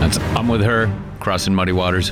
That's I'm With Her, Crossing Muddy Waters.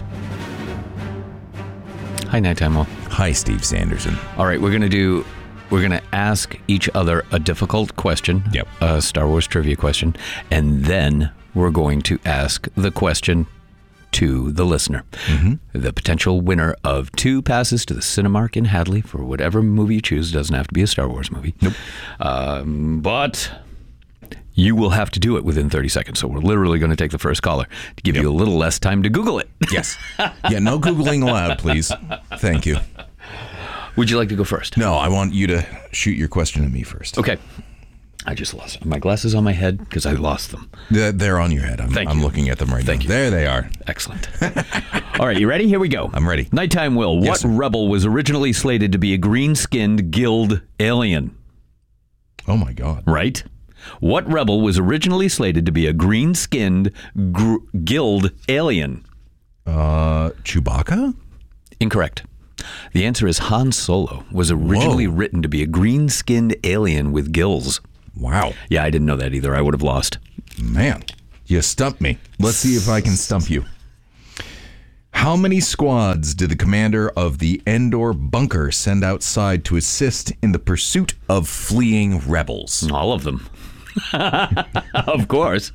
Hi, Nighttime Will. Hi, Steve Sanderson. All right, we're going to ask each other a difficult question. Yep. A Star Wars trivia question. And then we're going to ask the question to the listener. Mm-hmm. The potential winner of 2 passes to the Cinemark in Hadley for whatever movie you choose. Doesn't have to be a Star Wars movie. Nope. But you will have to do it within 30 seconds. So we're literally going to take the first caller to give you a little less time to Google it. Yes. Yeah, no Googling allowed, please. Thank you. Would you like to go first? No, I want you to shoot your question at me first. Okay. I just lost my glasses on my head because I lost them. They're on your head. I'm looking at them right now. Thank you. There they are. Excellent. All right, you ready? Here we go. I'm ready. Nighttime Will. Yes, What rebel was originally slated to be a green-skinned guild alien? Oh, my God. Right? What rebel was originally slated to be a green-skinned guild alien? Chewbacca? Incorrect. The answer is Han Solo was originally written to be a green-skinned alien with gills. Wow. Yeah, I didn't know that either. I would have lost. Man, you stumped me. Let's see if I can stump you. How many squads did the commander of the Endor bunker send outside to assist in the pursuit of fleeing rebels? All of them. Of course.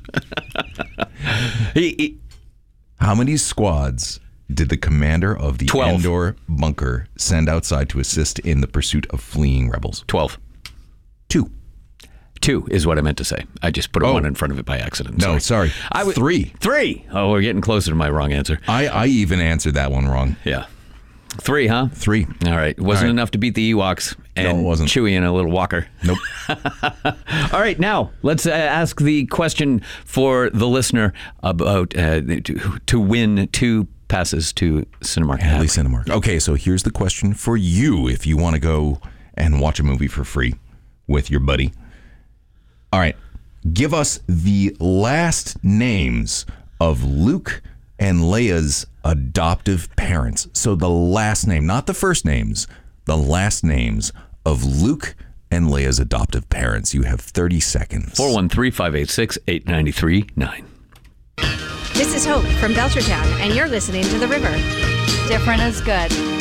How many squads did the commander of the 12. Endor bunker send outside to assist in the pursuit of fleeing rebels? 12. 2. 2 is what I meant to say. I just put a 1 in front of it by accident. No, sorry. 3. 3. Oh, we're getting closer to my wrong answer. I even answered that one wrong. Yeah. 3, huh? 3. All right. Wasn't enough to beat the Ewoks and it wasn't. Chewie and a little walker. Nope. All right. Now, let's ask the question for the listener about to win 2 passes to Cinemark. Hadley Cinemark. Okay, so here's the question for you if you want to go and watch a movie for free with your buddy. All right. Give us the last names of Luke and Leia's adoptive parents. So the last name, not the first names, the last names of Luke and Leia's adoptive parents. You have 30 seconds. 413-586-8939. This is Hope from Belchertown, and you're listening to The River. Different is good.